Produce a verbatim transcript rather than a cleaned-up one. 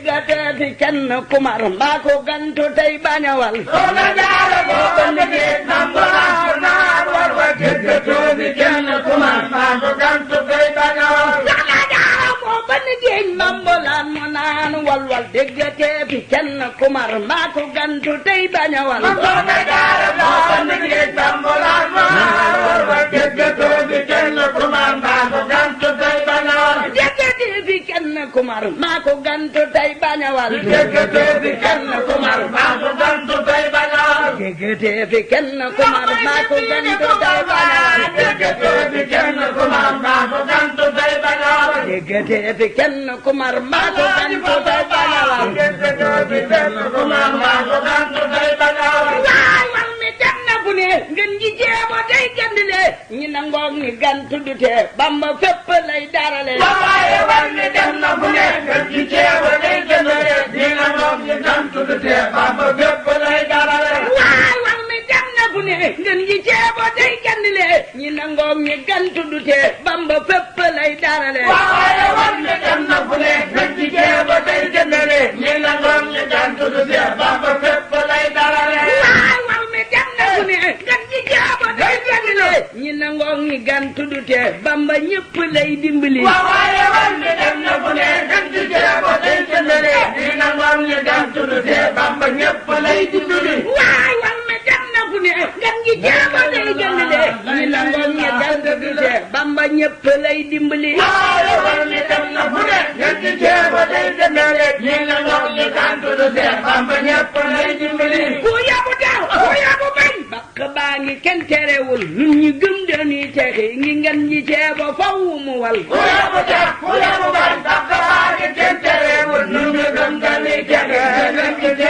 gate fi kenn kumar mbaa ko gantu tey bañawal soxna jaara boo ko liggéey nambolaan naar war wa gëggatoo fi kenn kumar mbaa ko gantu tey bañawal soxna jaara boo ko liggéey nambolaan mu naan walwal déggate fi kenn kumar mbaa ko gantu tey bañawal soxna jaara boo ko liggéey nambolaan naar war wa gëggatoo fi kenn kumar mbaa ko gantu tey bañawal déggate fi kenn kumar mbaa ko gantu tey bañawal déggate fi kenn kumar mbaa ko gantu tey bañawal déggate fi kenn kumar mbaa ko gantu tey bañawal déggate fi kenn kumar mbaa ko gantu tey bañawal déggate fi kenn kumar mbaa ko gantu tey bañawal déggate fi kenn kumar mbaa ko gantu tey bañawal waay wal mi dem na fu ne ngeen ji jeebo day gandile ñi nangoog ñi gantu dute Bamba fépp lay darale waaye wal mi dem na fu ne ngeen ji jeebo day gandile ñi nangoog ñi gantu dute Bamba fépp lay darale waay wal mi dem na fu ne ngeen ji jeebo day gandile ñi nangoog ñi gantu dute Bamba fépp lay darale waaye wal mi dem na fu ne ngeen ji jeebo day gandile ñi nangoog ñi gantu dute Bamba fépp lay darale waay wal mi dem na fu ne ngeen ji jeebo day gandile ñi nangoog ñi gantu dute Bamba ñëpp lay dimbali waaye wal mi dem na fu ne ngeen ji jeebo day gandile ñi nangoog ñi gantu dute Bamba ñëpp lay dimbali waay wal mi dem na fu ne ngeen ji jeebo day gandile ñi nangoog ñi gantu dute Bamba ñëpp lay dimbali waaye wal mi dem na fu ne ngeen ji jeebo day gandile ñi nangoog ñi gantu dute Bamba ñëpp lay dimbali ku yabu daaw ku yabu bañ bakk baa ngi kenn terewul nun ñi gëm dañuy texi ngi ngeen ji ceebo faw mu wal ku yabu daaw ku yabu bañ bakk baa ngi kenn terewul nun ñi gëm dañuy texi ngi ngeen ji